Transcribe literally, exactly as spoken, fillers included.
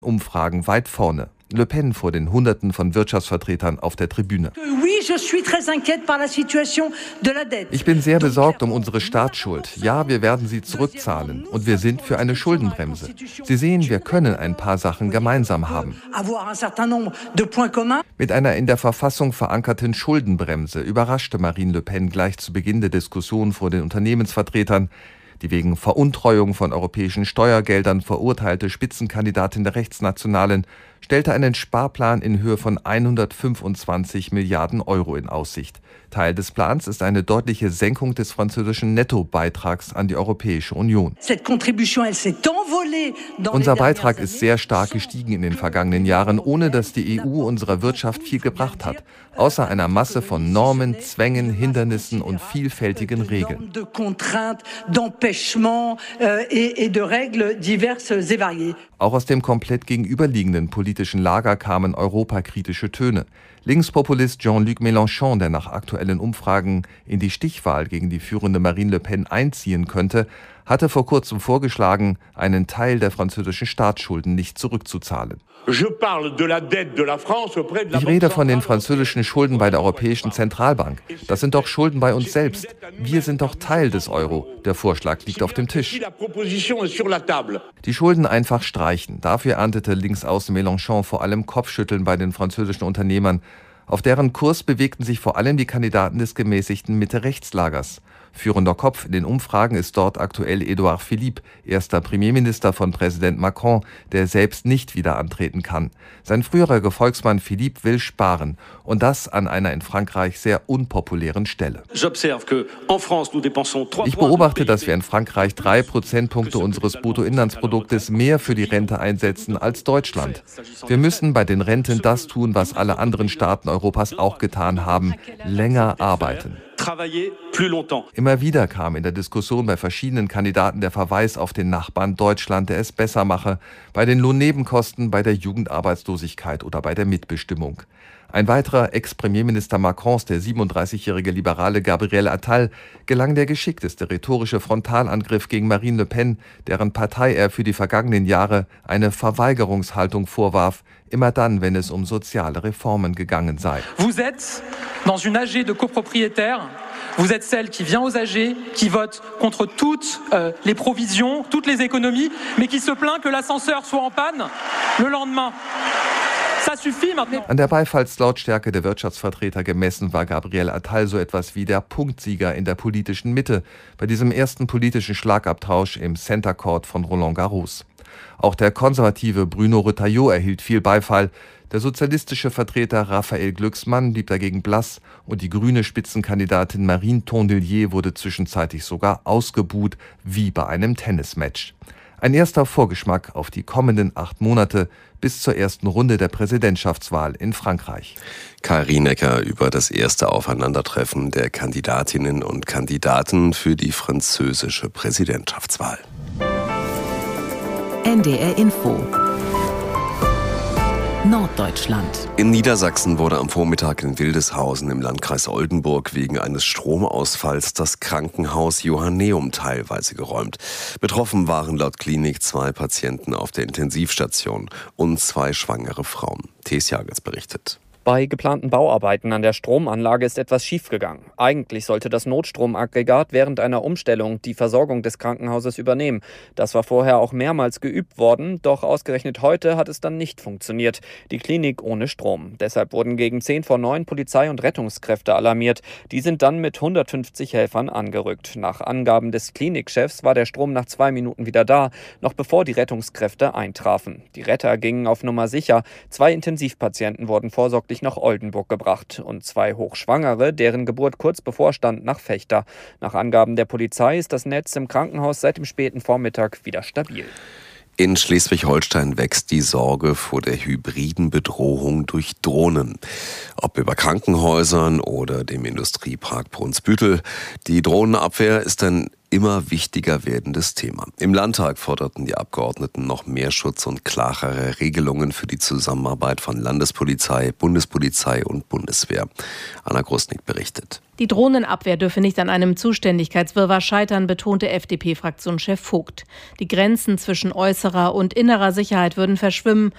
Umfragen weit vorne. Le Pen vor den Hunderten von Wirtschaftsvertretern auf der Tribüne. Ich bin sehr besorgt um unsere Staatsschuld. Ja, wir werden sie zurückzahlen. Und wir sind für eine Schuldenbremse. Sie sehen, wir können ein paar Sachen gemeinsam haben. Mit einer in der Verfassung verankerten Schuldenbremse überraschte Marine Le Pen gleich zu Beginn der Diskussion vor den Unternehmensvertretern. Die wegen Veruntreuung von europäischen Steuergeldern verurteilte Spitzenkandidatin der Rechtsnationalen stellte einen Sparplan in Höhe von hundertfünfundzwanzig Milliarden Euro in Aussicht. Teil des Plans ist eine deutliche Senkung des französischen Nettobeitrags an die Europäische Union. Unser Beitrag ist sehr stark gestiegen in den vergangenen Jahren, ohne dass die E U unserer Wirtschaft viel gebracht hat, außer einer Masse von Normen, Zwängen, Hindernissen und vielfältigen Regeln. Auch aus dem komplett gegenüberliegenden politischen Lager kamen europakritische Töne. Linkspopulist Jean-Luc Mélenchon, der nach aktuellen Umfragen in die Stichwahl gegen die führende Marine Le Pen einziehen könnte, hatte vor kurzem vorgeschlagen, einen Teil der französischen Staatsschulden nicht zurückzuzahlen. Ich rede von den französischen Schulden bei der Europäischen Zentralbank. Das sind doch Schulden bei uns selbst. Wir sind doch Teil des Euro. Der Vorschlag liegt auf dem Tisch. Die Schulden einfach streichen. Dafür erntete Linksaußen Mélenchon vor allem Kopfschütteln bei den französischen Unternehmern. Auf deren Kurs bewegten sich vor allem die Kandidaten des gemäßigten Mitte-Rechts-Lagers. Führender Kopf in den Umfragen ist dort aktuell Édouard Philippe, erster Premierminister von Präsident Macron, der selbst nicht wieder antreten kann. Sein früherer Gefolgsmann Philippe will sparen und das an einer in Frankreich sehr unpopulären Stelle. Ich beobachte, dass wir in Frankreich drei Prozentpunkte unseres Bruttoinlandsproduktes mehr für die Rente einsetzen als Deutschland. Wir müssen bei den Renten das tun, was alle anderen Staaten Europas auch getan haben: länger arbeiten. Immer wieder kam in der Diskussion bei verschiedenen Kandidaten der Verweis auf den Nachbarn Deutschland, der es besser mache, bei den Lohnnebenkosten, bei der Jugendarbeitslosigkeit oder bei der Mitbestimmung. Ein weiterer Ex-Premierminister Macrons, der siebenunddreißigjährige Liberale Gabriel Attal, gelang der geschickteste rhetorische Frontalangriff gegen Marine Le Pen, deren Partei er für die vergangenen Jahre eine Verweigerungshaltung vorwarf, immer dann, wenn es um soziale Reformen gegangen sei. Vous êtes dans une A G de copropriétaires. Vous êtes celle qui vient aux A G, qui vote contre toutes euh, les provisions, toutes les économies, mais qui se plaint que l'ascenseur soit en panne le lendemain. An der Beifallslautstärke der Wirtschaftsvertreter gemessen war Gabriel Attal so etwas wie der Punktsieger in der politischen Mitte bei diesem ersten politischen Schlagabtausch im Center Court von Roland Garros. Auch der konservative Bruno Retailleau erhielt viel Beifall. Der sozialistische Vertreter Raphael Glucksmann blieb dagegen blass und die grüne Spitzenkandidatin Marine Tondelier wurde zwischenzeitlich sogar ausgebuht, wie bei einem Tennismatch. Ein erster Vorgeschmack auf die kommenden acht Monate bis zur ersten Runde der Präsidentschaftswahl in Frankreich. Karl Rienecker über das erste Aufeinandertreffen der Kandidatinnen und Kandidaten für die französische Präsidentschaftswahl. N D R Info Norddeutschland. In Niedersachsen wurde am Vormittag in Wildeshausen im Landkreis Oldenburg wegen eines Stromausfalls das Krankenhaus Johanneum teilweise geräumt. Betroffen waren laut Klinik zwei Patienten auf der Intensivstation und zwei schwangere Frauen. T S Jagels berichtet. Bei geplanten Bauarbeiten an der Stromanlage ist etwas schiefgegangen. Eigentlich sollte das Notstromaggregat während einer Umstellung die Versorgung des Krankenhauses übernehmen. Das war vorher auch mehrmals geübt worden, doch ausgerechnet heute hat es dann nicht funktioniert. Die Klinik ohne Strom. Deshalb wurden gegen zehn vor neun Polizei und Rettungskräfte alarmiert. Die sind dann mit hundertfünfzig Helfern angerückt. Nach Angaben des Klinikchefs war der Strom nach zwei Minuten wieder da, noch bevor die Rettungskräfte eintrafen. Die Retter gingen auf Nummer sicher. Zwei Intensivpatienten wurden vorsorglich nach Oldenburg gebracht und zwei Hochschwangere, deren Geburt kurz bevorstand, nach Vechta. Nach Angaben der Polizei ist das Netz im Krankenhaus seit dem späten Vormittag wieder stabil. In Schleswig-Holstein wächst die Sorge vor der hybriden Bedrohung durch Drohnen. Ob über Krankenhäusern oder dem Industriepark Brunsbüttel. Die Drohnenabwehr ist ein immer wichtiger werdendes Thema. Im Landtag forderten die Abgeordneten noch mehr Schutz und klarere Regelungen für die Zusammenarbeit von Landespolizei, Bundespolizei und Bundeswehr. Anna Grusnick berichtet. Die Drohnenabwehr dürfe nicht an einem Zuständigkeitswirrwarr scheitern, betonte F D P-Fraktionschef Vogt. Die Grenzen zwischen äußerer und innerer Sicherheit würden verschwimmen